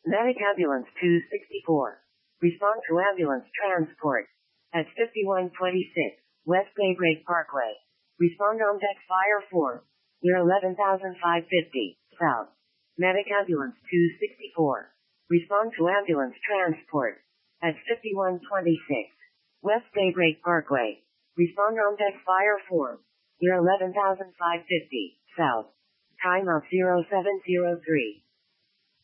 Medic Ambulance 264. Respond to ambulance transport. At 5126 West Daybreak Parkway. Respond on deck fire 4. Near 11,550 South. Medic Ambulance 264. Respond to ambulance transport. At 5126 West Daybreak Parkway. Respond on deck fire 4. Near 11,550 South. Time of 0703.